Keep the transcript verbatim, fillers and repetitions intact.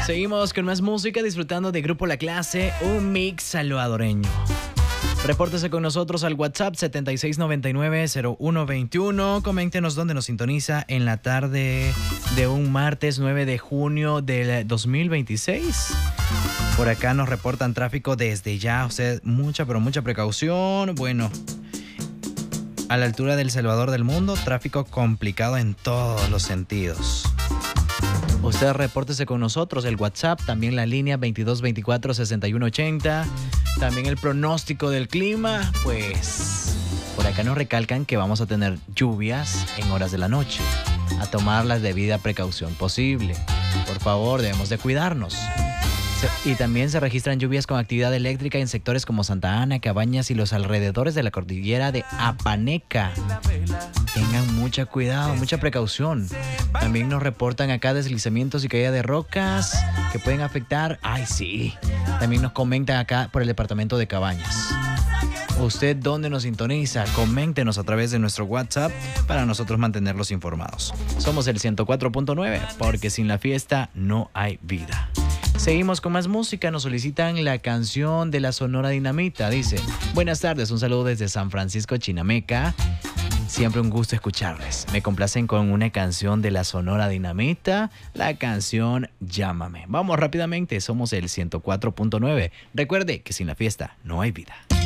Seguimos con más música, disfrutando de Grupo La Clase, un mix salvadoreño. Repórtese con nosotros al WhatsApp setenta y seis noventa y nueve cero uno veintiuno. Coméntenos dónde nos sintoniza en la tarde de un martes nueve de junio del dos mil veintiséis. Por acá nos reportan tráfico desde ya, o sea, mucha pero mucha precaución. Bueno, a la altura del Salvador del Mundo, tráfico complicado en todos los sentidos. Usted repórtese con nosotros, el WhatsApp, también la línea veintidós veinticuatro sesenta y uno ochenta, también el pronóstico del clima. Pues por acá nos recalcan que vamos a tener lluvias en horas de la noche. A tomar la debida precaución posible. Por favor, debemos de cuidarnos. Y también se registran lluvias con actividad eléctrica en sectores como Santa Ana, Cabañas y los alrededores de la cordillera de Apaneca. Tengan mucha cuidado, mucha precaución. También nos reportan acá deslizamientos y caída de rocas que pueden afectar. ¡Ay, sí! También nos comentan acá por el departamento de Cabañas. ¿Usted dónde nos sintoniza? Coméntenos a través de nuestro WhatsApp para nosotros mantenerlos informados. Somos el ciento cuatro punto nueve, porque sin la fiesta no hay vida. Seguimos con más música. Nos solicitan la canción de la Sonora Dinamita. Dice: buenas tardes, un saludo desde San Francisco, Chinameca. Siempre un gusto escucharles. Me complacen con una canción de la Sonora Dinamita, la canción Llámame. Vamos rápidamente, somos el ciento cuatro punto nueve. Recuerde que sin la fiesta no hay vida.